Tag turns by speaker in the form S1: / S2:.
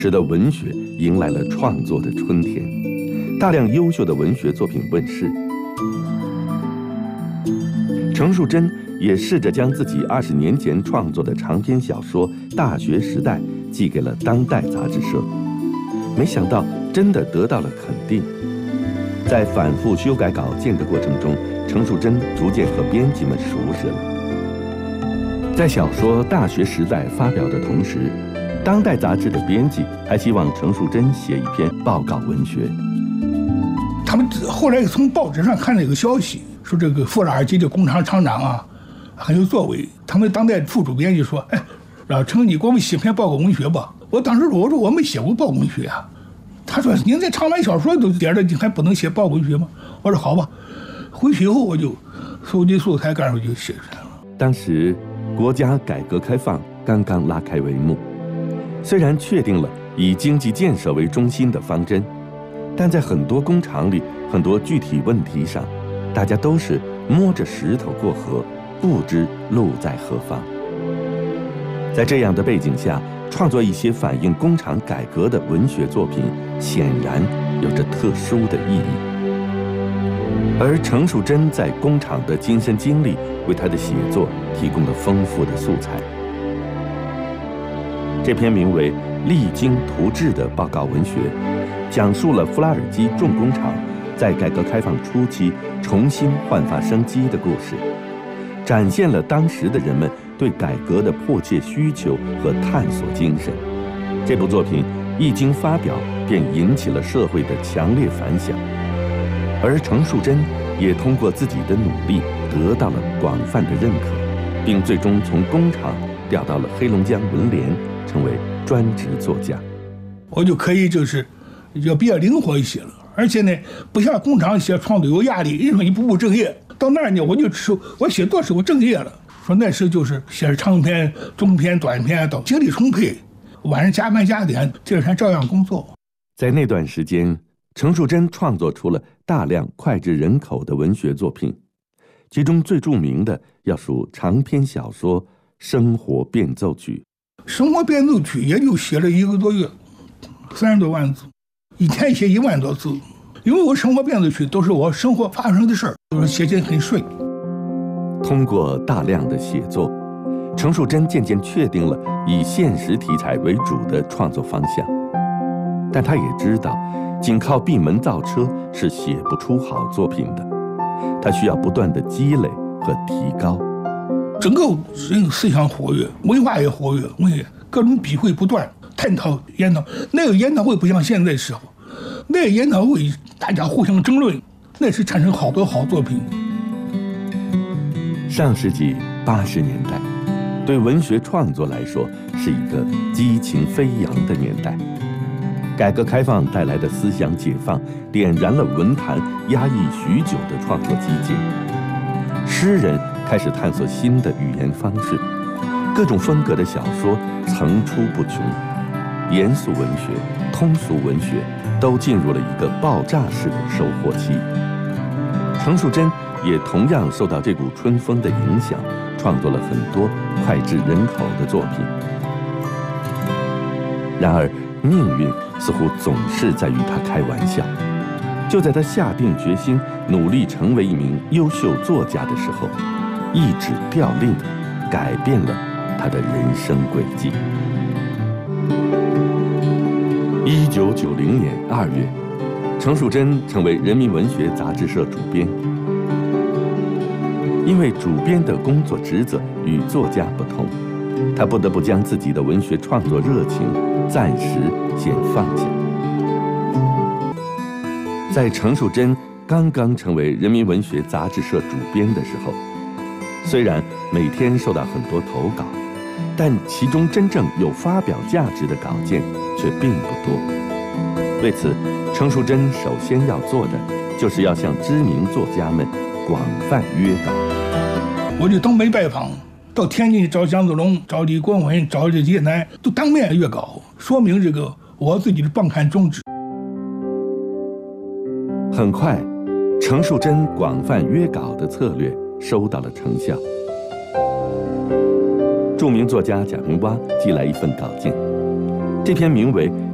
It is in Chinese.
S1: 使得文学迎来了创作的春天，大量优秀的文学作品问世。程树珍也试着将自己20年前创作的长篇小说《大学时代》寄给了《当代》杂志社，没想到真的得到了肯定。在反复修改稿件的过程中，程树珍逐渐和编辑们熟识了。在小说《大学时代》发表的同时，《当代》杂志的编辑还希望程树珍写一篇报告文学。
S2: 他们后来从报纸上看了一个消息，说这个富拉尔基的工厂厂长啊很有作为。他们当代副主编就说：“哎，老程，你给我们写篇报告文学吧。”我当时我说我没写过报告文学啊。他说：“您这长篇小说都点了，你还不能写报告文学吗？”我说：“好吧。”回去以后我就收集素材，干脆就写出来了。
S1: 当时国家改革开放刚刚拉开帷幕，虽然确定了以经济建设为中心的方针，但在很多工厂里，很多具体问题上，大家都是摸着石头过河，不知路在何方。在这样的背景下，创作一些反映工厂改革的文学作品，显然有着特殊的意义。而程树珍在工厂的亲身经历，为他的写作提供了丰富的素材。这篇名为《励精图治》的报告文学，讲述了富拉尔基重工厂在改革开放初期重新焕发生机的故事，展现了当时的人们对改革的迫切需求和探索精神。这部作品一经发表，便引起了社会的强烈反响，而程树珍也通过自己的努力得到了广泛的认可，并最终从工厂调到了黑龙江文联，成为专职作家。
S2: 我就可以要比较灵活一些了，而且呢，不像工厂写创作有压力，人说你不务正业。到那儿呢，我写作是我正业了。说那时就是写长篇、中篇、短篇都精力充沛，晚上加班加点，第二天照样工作。
S1: 在那段时间，程树珍创作出了大量脍炙人口的文学作品，其中最著名的要数长篇小说《生活变奏曲》。
S2: 生活变奏曲也就写了1个多月，30多万字，一天写1万多字。因为我生活变奏曲都是我生活发生的事儿，都是写起来很顺。
S1: 通过大量的写作，程树珍渐渐确定了以现实题材为主的创作方向。但他也知道，仅靠闭门造车是写不出好作品的，他需要不断的积累和提高。
S2: 整个人思想活跃，文化也活跃，各种笔会不断，探讨研讨。那个研讨会不像现在时候，那个研讨会大家互相争论，那是产生好多好作品。
S1: 上世纪80年代，对文学创作来说是一个激情飞扬的年代。改革开放带来的思想解放，点燃了文坛压抑许久的创作激进。诗人开始探索新的语言方式，各种风格的小说层出不穷，严肃文学、通俗文学都进入了一个爆炸式的收获期。程树珍也同样受到这股春风的影响，创作了很多脍炙人口的作品。然而，命运似乎总是在与他开玩笑。就在他下定决心努力成为一名优秀作家的时候，一纸调令改变了他的人生轨迹。1990年2月，程树珍成为人民文学杂志社主编。因为主编的工作职责与作家不同，他不得不将自己的文学创作热情暂时先放下。在程树珍刚刚成为人民文学杂志社主编的时候，虽然每天收到很多投稿，但其中真正有发表价值的稿件却并不多。为此，程树珍首先要做的就是要向知名作家们广泛约稿。
S2: 我就东北拜访，到天津找蒋子龙、找李国文、找这些人，都当面约稿，说明这个我自己的报刊宗旨。
S1: 很快，程树珍广泛约稿的策略收到了成效。著名作家贾平凹寄来一份稿件，这篇名为《